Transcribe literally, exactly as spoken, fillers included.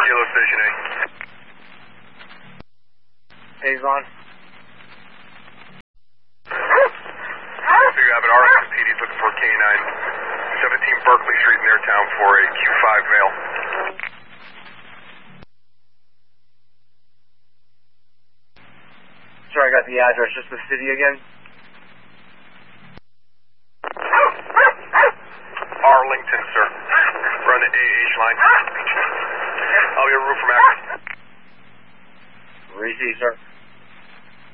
Kilo Station A. Hayes on. So you have an Arlington P D's looking for K nine, seventeen Berkeley Street in their town for a Q five male. Sorry, I got the address. Just the city again? Arlington, sir. Run the A H line. I'll be a roof from Akron. Receive, sir.